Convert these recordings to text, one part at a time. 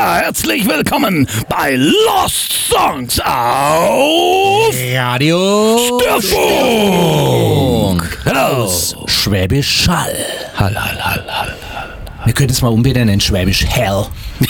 Ja, herzlich willkommen bei Lost Songs auf Radio Störfunk. Hallo. Schwäbisch Hall. Hall. Wir können es mal umbenennen in Schwäbisch Hell.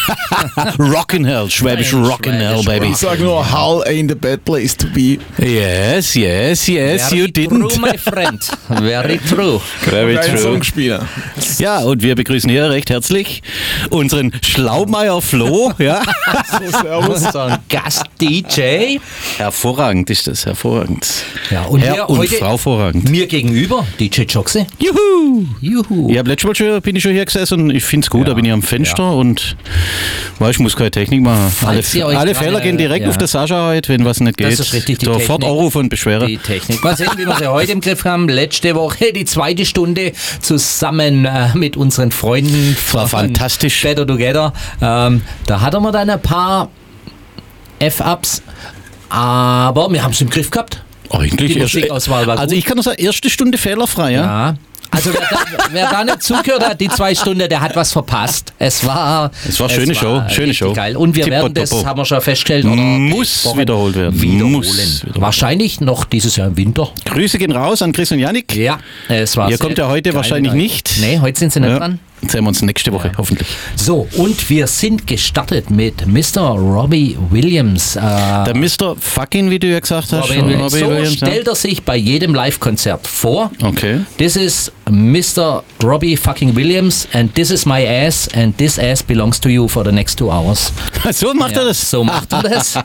Rockin' Schwäbisch Rockin' Hell, baby. Ich sag nur, Hall ain't a bad place to be. Yes, you Very didn't. true, my friend. Very true. Very Ein true. Songspieler. Ja, und wir begrüßen hier recht herzlich unseren Schlaumeier Flo. Ja. So, servus. Unser Gast-DJ. Hervorragend ist das, hervorragend. Ja, und Herr hier und heute Frau vorragend. mir gegenüber, DJ Joxe. Juhu! Juhu. Ja, letztes Mal bin ich schon hier gesessen und ich finde es gut, Ja, da bin ich am Fenster und ich muss keine Technik machen. Falls ihr euch Alle dran Fehler gehen direkt erinnert, auf der Sascha heute, wenn was nicht geht. Das ist richtig, die Sofort Technik. anrufen und beschweren. Die Technik. Mal sehen, wie wir sie heute im Griff haben. Letzte Woche die 2. Stunde zusammen mit unseren Freunden. War von fantastisch. Better Together. Da hatten wir dann ein paar F-Ups, aber wir haben es im Griff gehabt. Eigentlich Die Musikauswahl war also gut. ich kann nur sagen, erste Stunde fehlerfrei, ja? Ja. Also wer da nicht zugehört hat, die 2 Stunden, der hat was verpasst. Es war schöne Show, schöne richtig Show. geil. Und wir werden das, Tipptopp. haben wir schon festgestellt, oder Muss Wochen wiederholt werden. Wiederholen. Muss wiederholen. Wahrscheinlich noch dieses Jahr im Winter. Grüße gehen raus an Chris und Yannick. Ja, es war Ihr sehr kommt ja heute geil wahrscheinlich dabei. nicht. Nee, heute sind sie nicht Ja. dran. Dann sehen wir uns nächste Woche, hoffentlich. So, und wir sind gestartet mit Mr. Robbie Williams. Der Mr. Fucking, wie du ja gesagt hast. Robbie Williams. So Williams, ja. stellt er sich bei jedem Live-Konzert vor. Okay. This is Mr. Robbie fucking Williams and this is my ass and this ass belongs to you for the next 2 hours. So macht er das. So macht er das.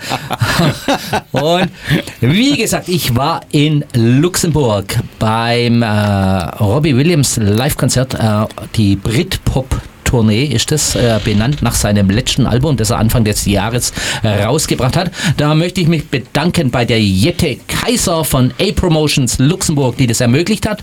Und wie gesagt, ich war in Luxemburg beim Robbie Williams Live-Konzert, die Britpop-Tournee ist das, benannt nach seinem letzten Album, das er Anfang des Jahres rausgebracht hat. Da möchte ich mich bedanken bei der Jette Kaiser von A-Promotions Luxemburg, die das ermöglicht hat.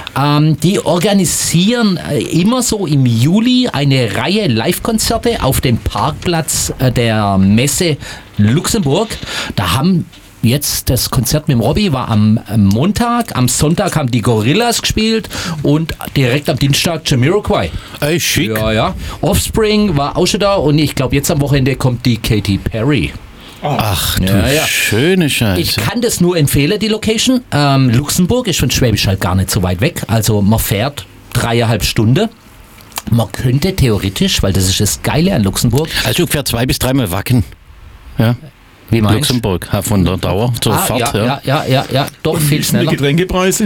Die organisieren immer so im Juli eine Reihe Live-Konzerte auf dem Parkplatz der Messe Luxemburg. Da haben jetzt das Konzert mit dem Robbie war am Montag, am Sonntag haben die Gorillas gespielt und direkt am Dienstag Jamiroquai. Ey, schick. Ja. Offspring war auch schon da und ich glaube jetzt am Wochenende kommt die Katy Perry. Ach du Ja. schöne Scheiße. Ich kann das nur empfehlen, die Location. Luxemburg ist von Schwäbisch Hall gar nicht so weit weg. Also man fährt 3,5 Stunden. Man könnte theoretisch, weil das ist das Geile an Luxemburg. Also ungefähr 2 bis 3 Mal wacken. Ja. Wie meinst du? Luxemburg, von der Dauer zur Fahrt. Ja, doch viel Wie sind die schneller. Getränkepreise?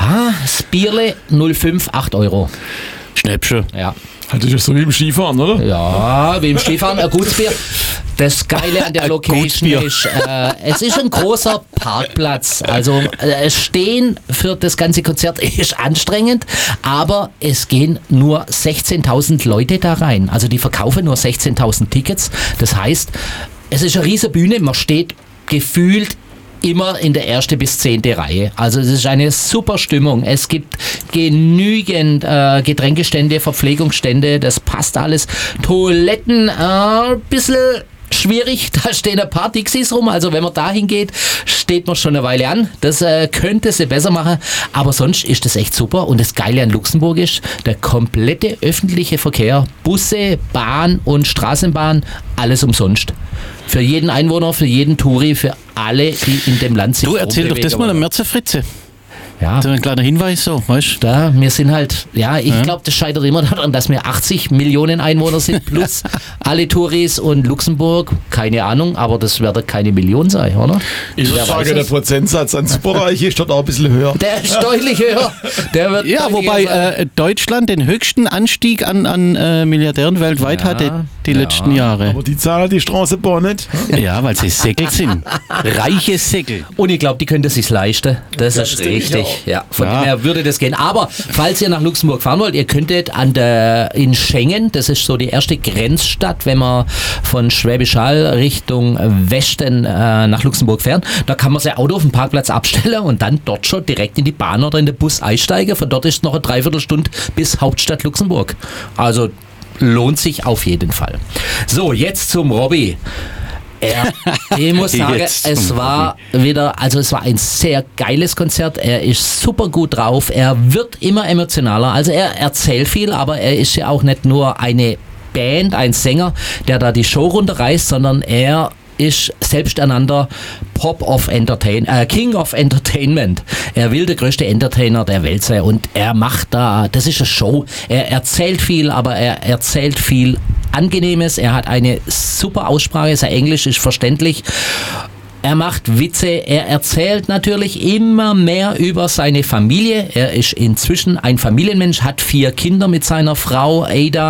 Das Bierle 0,5, 8 Euro. Schnäppchen. Ja. Also das ist so wie im Skifahren, oder? Ja, wie im Skifahren, ein gutes Bier. Das Geile an der Location Bier. ist, es ist ein großer Parkplatz. Also es stehen für das ganze Konzert ist anstrengend, aber es gehen nur 16.000 Leute da rein. Also die verkaufen nur 16.000 Tickets. Das heißt, es ist eine riesige Bühne, man steht gefühlt immer in der 1. bis 10. Reihe. Also es ist eine super Stimmung. Es gibt genügend Getränkestände, Verpflegungsstände, das passt alles. Toiletten, ein bisschen schwierig, da stehen ein paar Dixies rum, also wenn man da hingeht, steht man schon eine Weile an. Das könnte sie besser machen, aber sonst ist das echt super und das Geile an Luxemburg ist, der komplette öffentliche Verkehr, Busse, Bahn und Straßenbahn, alles umsonst. Für jeden Einwohner, für jeden Touri, für alle, die in dem Land sich Du erzähl doch das mal rumbewegen. am März Fritze. Ja. So ein kleiner Hinweis, so, weißt du? Da, wir sind halt, ich glaube, das scheitert immer daran, dass wir 80 Millionen Einwohner sind, plus alle Touris und Luxemburg, keine Ahnung, aber das wird keine Million sein, oder? Ich würde Wer sagen, weiß der es? Prozentsatz an Superreiche ist dort auch ein bisschen höher. Der ist deutlich höher. Der wird Ja, deutlich höher sein. wobei Deutschland den höchsten Anstieg an Milliardären weltweit hatte die letzten Jahre. Aber die zahlen die Straßenbahn nicht. Ja, weil sie Säckel sind. Reiche Säckel. Und ich glaube, die können das sich leisten. Das ist denke ich richtig. auch. Ja, von Ja. dem her würde das gehen. Aber falls ihr nach Luxemburg fahren wollt, ihr könntet in Schengen, das ist so die erste Grenzstadt, wenn man von Schwäbisch Hall Richtung Westen nach Luxemburg fährt, da kann man sein Auto auf dem Parkplatz abstellen und dann dort schon direkt in die Bahn oder in den Bus einsteigen. Von dort ist es noch eine Dreiviertelstunde bis Hauptstadt Luxemburg. Also lohnt sich auf jeden Fall. So, jetzt zum Robbie. Ich muss sagen, Jetzt es war ein sehr geiles Konzert. Er ist super gut drauf. Er wird immer emotionaler. Also er erzählt viel, aber er ist ja auch nicht nur eine Band, ein Sänger, der da die Show runterreißt, sondern er ist selbsternannter King of Entertainment. Er will der größte Entertainer der Welt sein und er macht da, das ist eine Show. Er erzählt viel, aber er erzählt viel Angenehmes. Er hat eine super Aussprache, sein Englisch ist verständlich. Er macht Witze, er erzählt natürlich immer mehr über seine Familie. Er ist inzwischen ein Familienmensch, hat 4 Kinder mit seiner Frau Ada.